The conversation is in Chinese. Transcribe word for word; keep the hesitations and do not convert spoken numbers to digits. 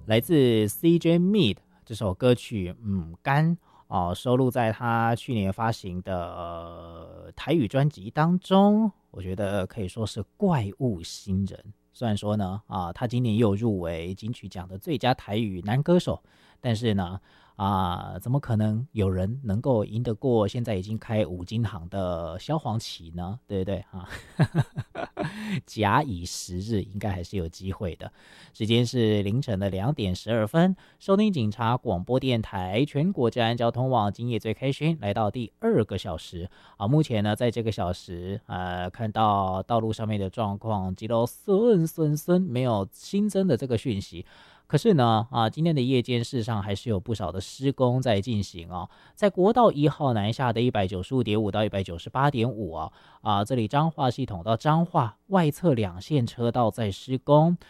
来自 C J Mead 这首歌曲嗯干哦，收录在他去年发行的、呃、台语专辑当中，我觉得可以说是怪物新人。虽然说呢啊，他今年又入围金曲奖的最佳台语男歌手，但是呢啊，怎么可能有人能够赢得过现在已经开五金行的萧煌奇呢？对不对啊？假以时日，应该还是有机会的。时间是凌晨的两点十二分，收听警察广播电台全国治安交通网，今夜最开心，来到第二个小时啊。目前呢，在这个小时，呃，看到道路上面的状况，记录顺顺顺，没有新增的这个讯息。可是呢，啊，今天的夜间事实上还是有不少的施工在进行哦。在国道一号南下的一百九十五点五到一百九十八点五啊，啊，这里彰化系统到彰化外侧两线车道在施工，